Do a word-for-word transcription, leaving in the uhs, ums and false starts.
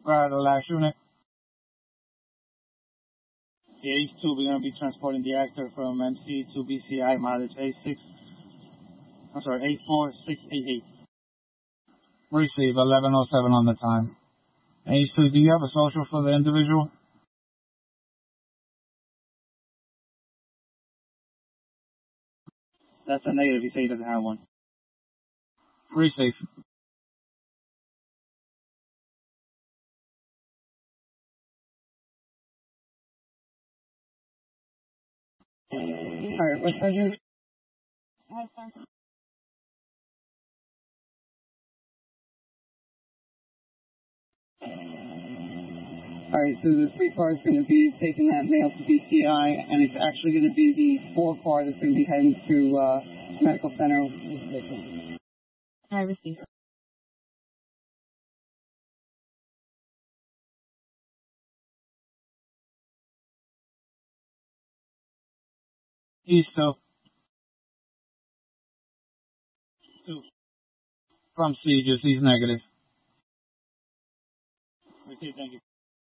Right, the last unit. The H two, we're going to be transporting the actor from M C to B C I, mileage A six. I'm sorry, eight four six eight eight. Receive, eleven oh seven on the time. H two, do you have a social for the individual? That's a negative. He said he doesn't have one. Receive. Alright, what's that unit? Alright, so the three car is going to be taking that mail to B C I, and it's actually going to be the four car that's going to be heading to uh, medical center. I received. East two. Two. From Sieges, he's negative. Receive, thank you.